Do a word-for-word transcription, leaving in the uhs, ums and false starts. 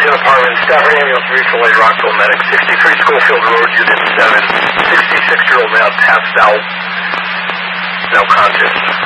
Hill Apartment, Stafford Ambulance, recently Rockville Medic, sixty-three Schofield Road, Unit seven, sixty-six-year-old male passed out, no conscious.